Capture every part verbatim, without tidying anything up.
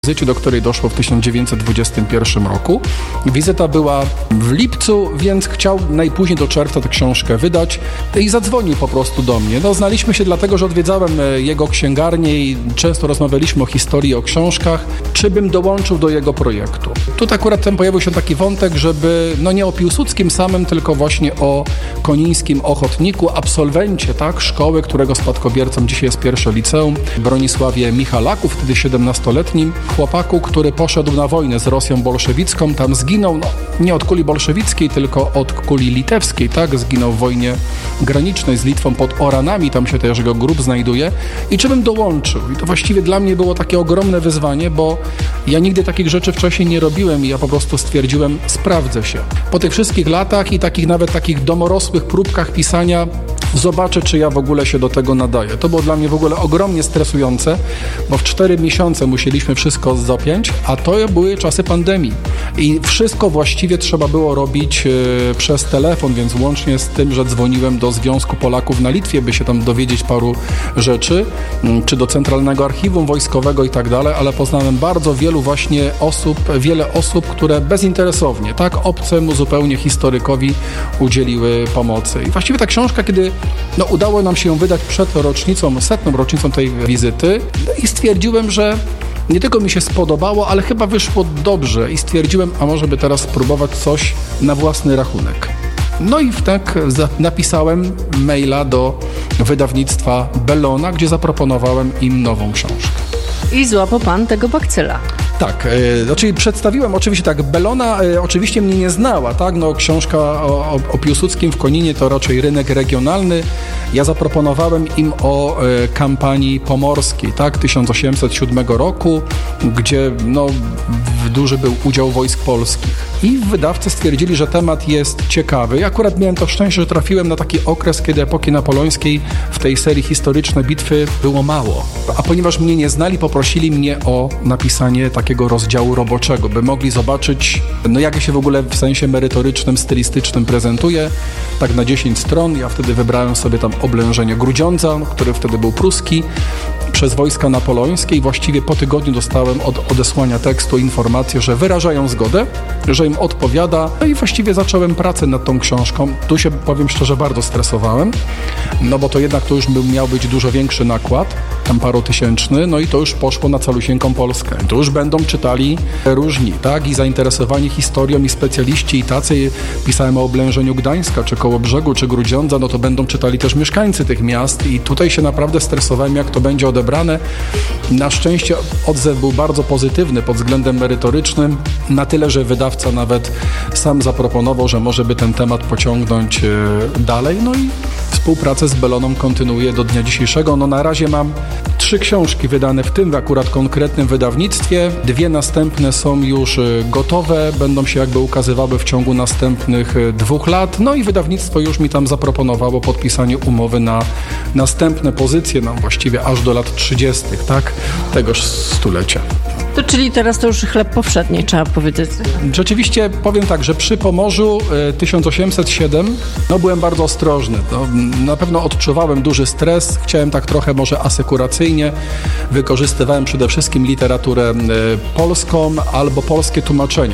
wizycie, do której doszło w tysiąc dziewięćset dwudziestym pierwszym roku. Wizyta była w lipcu, więc chciał najpóźniej do czerwca tę książkę wydać i zadzwonił po prostu do mnie. No, znaliśmy się dlatego, że odwiedzałem jego księgarnię i często rozmawialiśmy o historii, o książkach, czy bym dołączył do jego projektu. Tutaj akurat tam pojawił się taki wątek, żeby, no nie o Piłsudskim samym, tylko właśnie o konińskim ochotniku, absolwencie, tak, szkoły, którego spadkobiercą dzisiaj jest pierwsze liceum, Bronisławie Michalaku, wtedy siedemnastoletnim chłopaku, który poszedł na wojnę z Rosją bolszewicką, tam zginął, no, nie od kuli bolszewickiej, tylko od kuli litewskiej, tak, zginął w wojnie granicznej z Litwą pod Oranami, tam się też jego grób znajduje i czy bym dołączył? I to właściwie dla mnie było takie ogromne wyzwanie, bo ja nigdy takich rzeczy wcześniej nie robiłem i ja po prostu stwierdziłem, sprawdzę się. Po tych wszystkich latach i takich nawet takich domorosłych próbkach pisania zobaczę, czy ja w ogóle się do tego nadaję. To było dla mnie w ogóle ogromnie stresujące, bo w cztery miesiące musieliśmy wszystko zapiąć, a to były czasy pandemii. I wszystko właściwie trzeba było robić yy, przez telefon, więc łącznie z tym, że dzwoniłem do Związku Polaków na Litwie, by się tam dowiedzieć paru rzeczy, yy, czy do Centralnego Archiwum Wojskowego i tak dalej, ale poznałem bardzo wielu właśnie osób, wiele osób, które bezinteresownie, tak, obcemu zupełnie historykowi udzieliły pomocy. I właściwie ta książka, kiedy no, udało nam się ją wydać przed rocznicą, setną rocznicą tej wizyty i stwierdziłem, że nie tylko mi się spodobało, ale chyba wyszło dobrze i stwierdziłem, a może by teraz spróbować coś na własny rachunek. No i tak napisałem maila do wydawnictwa Bellona, gdzie zaproponowałem im nową książkę. I złapał pan tego bakcyla. Tak, e, znaczy przedstawiłem oczywiście tak, Bellona e, oczywiście mnie nie znała, tak, no książka o, o Piłsudskim w Koninie to raczej rynek regionalny. Ja zaproponowałem im o e, kampanii pomorskiej, tak, tysiąc osiemset siódmego roku, gdzie no duży był udział wojsk polskich. I wydawcy stwierdzili, że temat jest ciekawy. Ja akurat miałem to szczęście, że trafiłem na taki okres, kiedy epoki napoleońskiej w tej serii Historyczne bitwy było mało. A ponieważ mnie nie znali, poprosili mnie o napisanie takiego rozdziału roboczego, by mogli zobaczyć, no jak się w ogóle w sensie merytorycznym, stylistycznym prezentuje. Tak na dziesięć stron. Ja wtedy wybrałem sobie tam oblężenie Grudziądza, który wtedy był pruski, przez wojska napoleońskie i właściwie po tygodniu dostałem od odesłania tekstu informację, że wyrażają zgodę, że im odpowiada. No i właściwie zacząłem pracę nad tą książką. Tu się, powiem szczerze, bardzo stresowałem, no bo to jednak to już miał być dużo większy nakład, tam parotysięczny, no i to już poszło na calusieńką Polskę. To już będą czytali różni, tak, i zainteresowani historią i specjaliści i tacy, pisałem o oblężeniu Gdańska, czy Kołobrzegu, czy Grudziądza, no to będą czytali też mieszkańcy tych miast i tutaj się naprawdę stresowałem, jak to będzie odebrane. Na szczęście odzew był bardzo pozytywny pod względem merytorycznym, na tyle, że wydawca nawet sam zaproponował, że może by ten temat pociągnąć dalej, no i współpracę z Belloną kontynuuję do dnia dzisiejszego. No na razie mam trzy książki wydane w tym akurat konkretnym wydawnictwie. Dwie następne są już gotowe, będą się jakby ukazywały w ciągu następnych dwóch lat. No i wydawnictwo już mi tam zaproponowało podpisanie umowy na następne pozycje, no właściwie aż do lat trzydziestych, tak, tegoż stulecia. To czyli teraz to już chleb powszedni, trzeba powiedzieć. Rzeczywiście powiem tak, że przy Pomorzu tysiąc osiemset siedem no byłem bardzo ostrożny. No, na pewno odczuwałem duży stres, chciałem tak trochę może asekuracyjnie, wykorzystywałem przede wszystkim literaturę polską albo polskie tłumaczenia.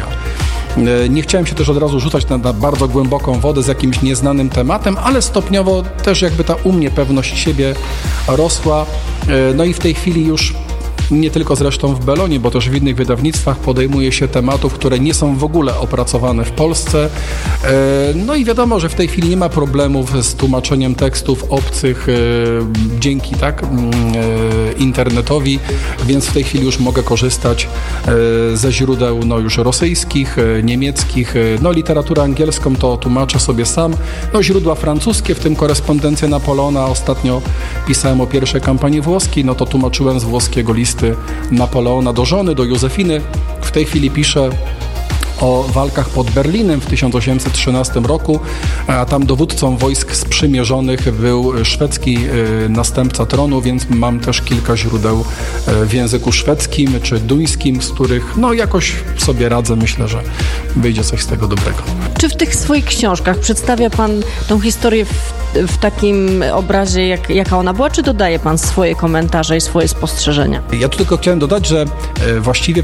Nie chciałem się też od razu rzucać na, na bardzo głęboką wodę z jakimś nieznanym tematem, ale stopniowo też jakby ta u mnie pewność siebie rosła. No i w tej chwili już nie tylko zresztą w Bellonie, bo też w innych wydawnictwach podejmuje się tematów, które nie są w ogóle opracowane w Polsce. No i wiadomo, że w tej chwili nie ma problemów z tłumaczeniem tekstów obcych dzięki tak internetowi, więc w tej chwili już mogę korzystać ze źródeł no już rosyjskich, niemieckich, no literaturę angielską to tłumaczę sobie sam, no źródła francuskie, w tym korespondencję Napoleona. Ostatnio pisałem o pierwszej kampanii włoskiej, no to tłumaczyłem z włoskiego listu Napoleona do żony, do Józefiny. W tej chwili piszę o walkach pod Berlinem w tysiąc osiemset trzynastym roku, a tam dowódcą wojsk sprzymierzonych był szwedzki następca tronu, więc mam też kilka źródeł w języku szwedzkim czy duńskim, z których no jakoś sobie radzę. Myślę, że wyjdzie coś z tego dobrego. Czy w tych swoich książkach przedstawia pan tą historię w, w takim obrazie, jak, jaka ona była, czy dodaje pan swoje komentarze i swoje spostrzeżenia? Ja tu tylko chciałem dodać, że właściwie